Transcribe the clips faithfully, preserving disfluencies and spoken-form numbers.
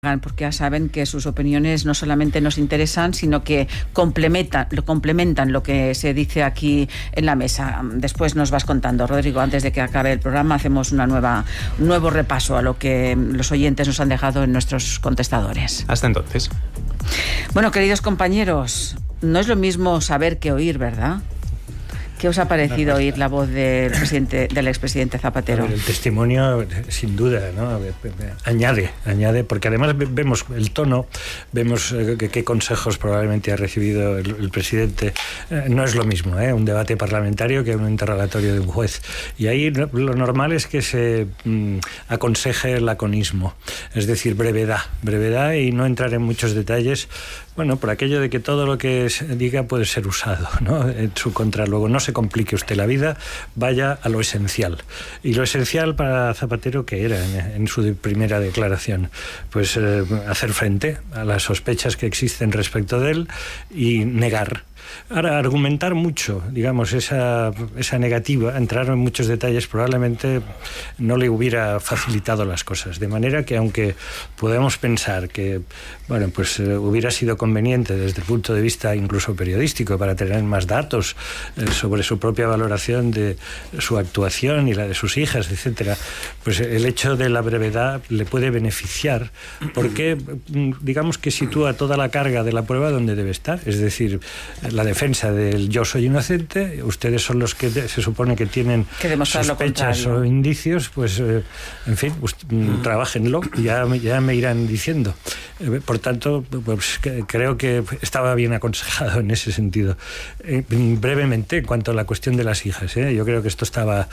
porque ya saben que sus opiniones no solamente nos interesan, sino que complementan, complementan lo que se dice aquí en la mesa. Después nos vas contando, Rodrigo, antes de que acabe el programa, hacemos una nueva, un nuevo repaso a lo que los oyentes nos han dejado en nuestros contestadores. Hasta entonces. Bueno, queridos compañeros, no es lo mismo saber que oír, ¿verdad? ¿Qué os ha parecido oír la voz del presidente, del expresidente Zapatero? El testimonio, sin duda, ¿no? Añade, añade, porque además vemos el tono, vemos qué consejos probablemente ha recibido el, el presidente. No es lo mismo, ¿eh? Un debate parlamentario que un interrogatorio de un juez. Y ahí lo normal es que se mm, aconseje el laconismo, es decir, brevedad, brevedad y no entrar en muchos detalles. Bueno, por aquello de que todo lo que se diga puede ser usado, ¿no? En su contra. Luego, no se complique usted la vida, vaya a lo esencial. Y lo esencial para Zapatero, ¿qué era en, en su primera declaración? Pues eh, hacer frente a las sospechas que existen respecto de él y negar. Ahora, argumentar mucho, digamos, esa, esa negativa, entrar en muchos detalles, probablemente no le hubiera facilitado las cosas. De manera que, aunque podamos pensar que, bueno, pues eh, hubiera sido conveniente desde el punto de vista incluso periodístico para tener más datos eh, sobre su propia valoración de su actuación y la de sus hijas, etcétera, pues el hecho de la brevedad le puede beneficiar porque, digamos, que sitúa toda la carga de la prueba donde debe estar, es decir, la defensa del yo soy inocente, ustedes son los que de, se supone que tienen que sospechas o indicios, pues eh, en fin, pues, mm. trabájenlo, ya, ya me irán diciendo. Eh, por tanto, pues que, creo que estaba bien aconsejado en ese sentido. Eh, brevemente, en cuanto a la cuestión de las hijas, ¿eh? Yo creo que esto estaba,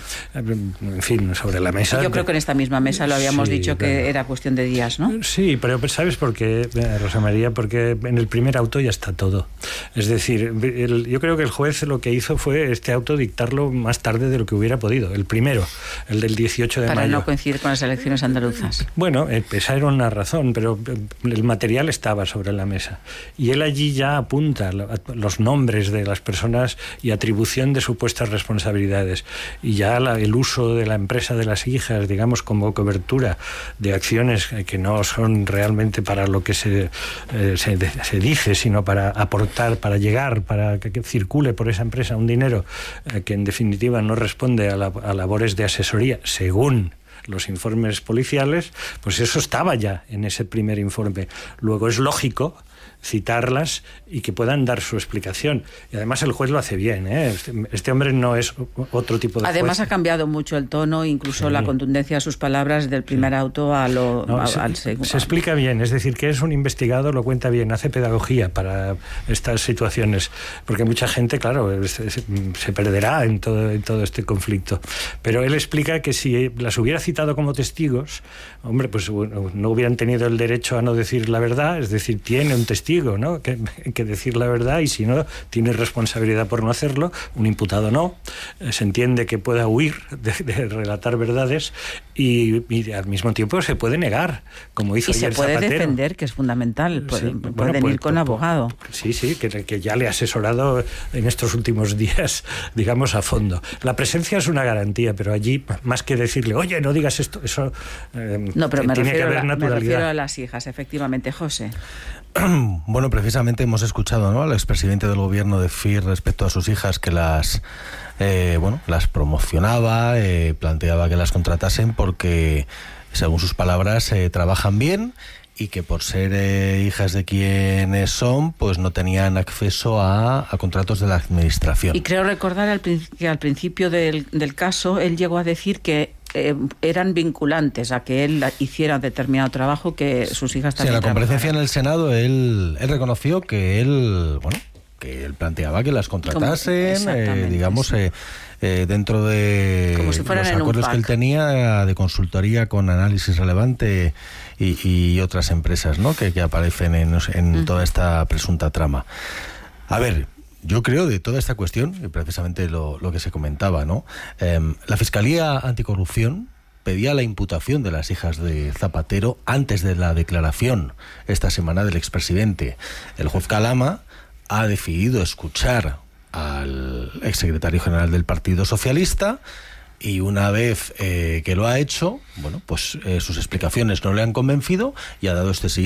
en fin, sobre la mesa. Yo creo que en esta misma mesa lo habíamos sí, dicho que claro. Era cuestión de días, ¿no? Sí, pero ¿sabes por qué, Rosa María? Porque en el primer auto ya está todo. Es decir, el, yo creo que el juez lo que hizo fue este auto dictarlo más tarde de lo que hubiera podido. El primero, el del dieciocho de Para mayo. Para no coincidir con las elecciones andaluzas. Bueno, esa era una razón, pero el material estaba sobre la mesa. Y él allí ya apunta los nombres de las personas y atribución de supuestas responsabilidades. Y ya la, el uso de la empresa de las hijas, digamos, como cobertura de acciones que no son realmente para lo que se, eh, se, se dice, sino para aportar, para llegar, para que, que circule por esa empresa un dinero eh, que en definitiva no responde a, la, a labores de asesoría, según los informes policiales, pues eso estaba ya en ese primer informe. Luego es lógico citarlas y que puedan dar su explicación. Y además el juez lo hace bien, ¿eh? Este, este hombre no es otro tipo de Además juez. Ha cambiado mucho el tono, incluso sí. La contundencia de sus palabras del primer sí. auto a lo, no, a, se, al segundo. Se explica bien, es decir, que es un investigado, lo cuenta bien, hace pedagogía para estas situaciones, porque mucha gente, claro, se, se perderá en todo, en todo este conflicto. Pero él explica que si las hubiera citado como testigos, hombre, pues bueno, no hubieran tenido el derecho a no decir la verdad, es decir, tiene un testigo, ¿no? Que, que decir la verdad, y si no, tiene responsabilidad por no hacerlo. Un imputado no. Eh, se entiende que pueda huir de, de relatar verdades y, y al mismo tiempo se puede negar, como hizo ayer Zapatero. Y se puede defender, que es fundamental. Pueden, sí, bueno, pueden pues, ir con pues, abogado. Sí, sí, que, que ya le ha asesorado en estos últimos días, digamos, a fondo. La presencia es una garantía, pero allí, más que decirle, oye, no digas esto, eso eh, no, pero me tiene refiero que haber a la, naturalidad. Me refiero a las hijas, efectivamente, José. Bueno, precisamente hemos escuchado, ¿no?, al expresidente del gobierno de F I R respecto a sus hijas, que las eh, bueno, las promocionaba, eh, planteaba que las contratasen porque, según sus palabras, eh, trabajan bien y que por ser eh, hijas de quienes son, pues no tenían acceso a, a contratos de la administración. Y creo recordar al, que al principio del, del caso él llegó a decir que Eh, eran vinculantes a que él hiciera determinado trabajo que sus hijas también. Sí, en la comparecencia en el Senado él, él reconoció que él, bueno, que él planteaba que las contratasen, eh, digamos, sí. eh, eh, dentro de Como si los acuerdos que él tenía de consultoría con Análisis Relevante y, y otras empresas, ¿no?, que, que aparecen en, en uh-huh. toda esta presunta trama. A ver, yo creo de toda esta cuestión, y precisamente lo, lo que se comentaba, ¿no? Eh, la Fiscalía Anticorrupción pedía la imputación de las hijas de Zapatero antes de la declaración esta semana del expresidente. El juez Calama ha decidido escuchar al exsecretario general del Partido Socialista y una vez eh, que lo ha hecho, bueno, pues eh, sus explicaciones no le han convencido y ha dado este